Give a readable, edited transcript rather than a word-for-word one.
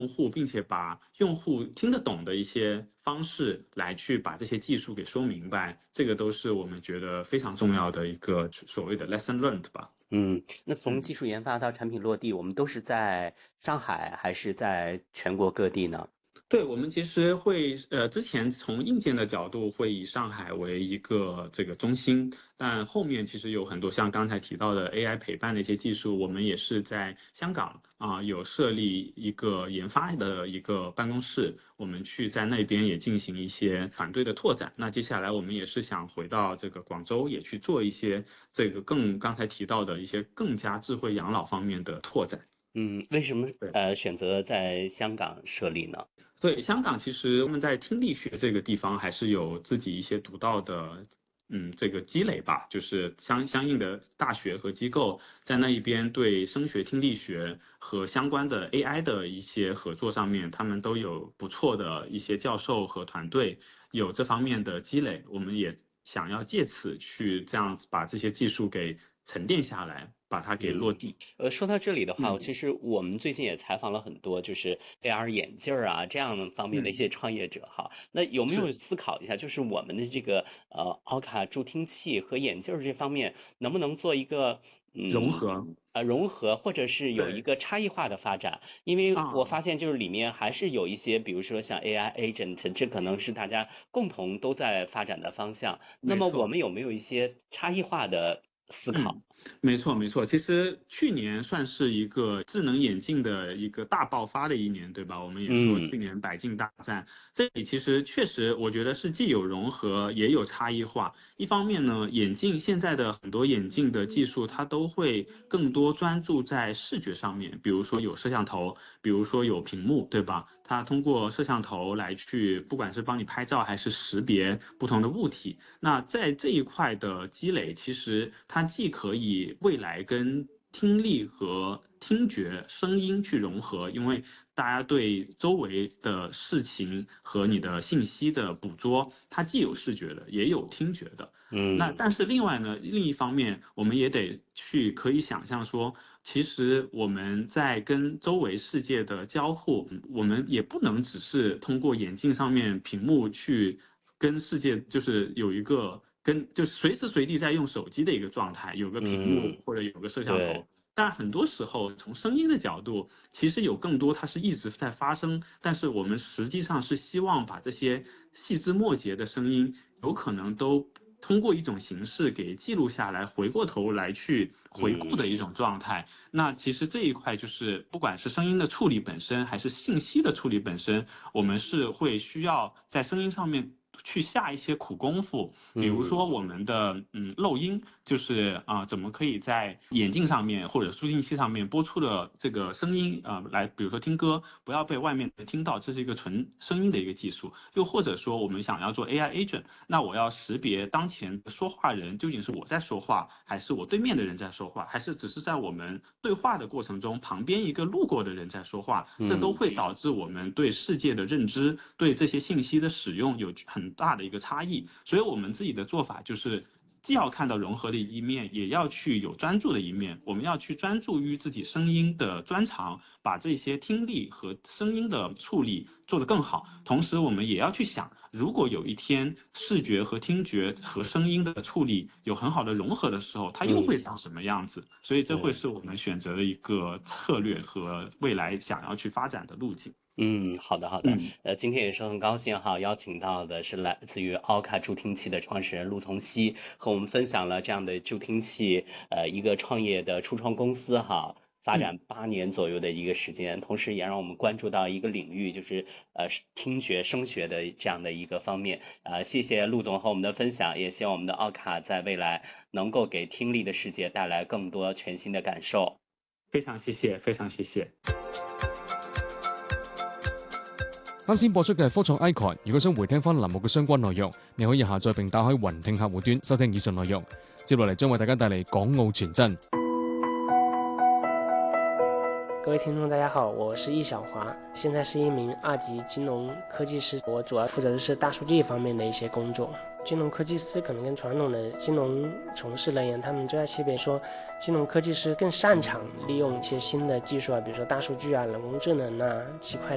用户，并且把用户听得懂的一些方式来去把这些技术给说明白，这个都是我们觉得非常重要的一个所谓的 lesson learned 吧。 那从技术研发到产品落地，我们都是在上海还是在全国各地呢？ 对，我们其实会，之前从硬件的角度会以上海为一个这个中心，但后面其实有很多像刚才提到的 AI 陪伴的一些技术，我们也是在香港有设立一个研发的一个办公室，我们去在那边也进行一些团队的拓展。那接下来我们也是想回到这个广州，也去做一些这个刚才提到的一些更加智慧养老方面的拓展。 为什么对。 选择在香港设立呢？ 对，香港其实他们在听力学这个地方还是有自己一些独到的，这个积累吧，就是相应的大学和机构在那一边对声学听力学和相关的 AI 的一些合作上面，他们都有不错的一些教授和团队有这方面的积累，我们也想要借此去这样子把这些技术给沉淀下来，把它给落嗯， 地。 说到这里的话， 嗯其实我们最近也采访了很多就是 AR 眼镜儿啊这样方面的一嗯， 些创业者哈。那有没有是思考一下，就是我们的这个奥卡助听器和眼镜儿这方面能不能做一个融合。 融合，或者是有一对个差异化的发展？因为我啊， 发现就是里面还是有一些，比如说像 AI agent，这可能是大家共同都在发展的方向。那么我没错。 们有没有一些差异化的思考？ 嗯，没错没错。其实去年算是一个智能眼镜的一个大爆发的一年，对吧？我们也说嗯。 去年百镜大战，这里其实确实我觉得是既有融合也有差异化。一方面呢，眼镜现在的很多眼镜的技术，它都会更多专注在视觉上面，比如说有摄像头，比如说有屏幕，对吧？它通过摄像头来去，不管是帮你拍照还是识别不同的物体。那在这一块的积累，其实它既可以未来跟听力和听觉、声音去融合，因为大家对周围的事情和你的信息的捕捉，它既有视觉的，也有听觉的。那嗯但是另外呢，另一方面，我们也得去可以想象说，其实我们在跟周围世界的交互，我们也不能只是通过眼镜上面屏幕去跟世界，就是有一个就是随时随地在用手机的一个状态，有个屏嗯， 幕或者有个摄像对， 头。但很多时候，从声音的角度，其实有更多它是一直在发生，但是我们实际上是希望把这些细枝末节的声音，有可能都通过一种形式给记录下来，回过头来去回顾的嗯一种状态。那其实这一块就是不管是声音的处理本身，还是信息的处理本身，我们是会需要在声音上面去下一些苦功夫。比如嗯说我们的漏音，就是怎么可以在眼镜上面或者助听器上面播出的这个声音来，比如说听歌不要被外面的听到，这是一个纯声音的一个技术。又或者说我们想要做 AI agent，那我要识别当前说话人究竟是我在说话，还是我对面的人在说话，还是只是在我们对话的过程中旁边一个路过的人在说话，这都嗯会导致我们对世界的认知，对这些信息的使用有很大的一个差异。所以我们自己的做法就是，既要看到融合的一面，也要去有专注的一面。我们要去专注于自己声音的专长，把这些听力和声音的处理做得更好。同时，我们也要去想，如果有一天视觉和听觉和声音的处理有很好的融合的时候，它又会嗯， 长什么样子？所以这会对， 是我们选择的一个策略和未来想要去发展的路径。 好的好的， 嗯。 今天也是很高兴哈，邀请到的是来自于奥卡助听器的创始人陆从熙，和我们分享了这样的助听器，一个创业的初创公司哈。发嗯。 展8年左右的一个时间，同时也让我们关注到一个领域，就是听觉声学的这样的一个方面。谢谢陆总和我们的分享，也希望我们的奥卡在未来能够给听力的世界带来更多全新的感受。 非常谢谢，非常谢谢。 啱先播出嘅係科創 Icon，如果想回聽翻欄目嘅相關內容，你可以下載並打開雲聽客戶端收聽以上內容。接落嚟將為大家帶嚟港澳傳真。 各位听众，大家好，我是易小华，现在是一名2级金融科技师，我主要负责的是大数据方面的一些工作。金融科技师可能跟传统的金融从事人员，他们最大区别说，金融科技师更擅长利用一些新的技术啊，比如说大数据啊、人工智能啊、区块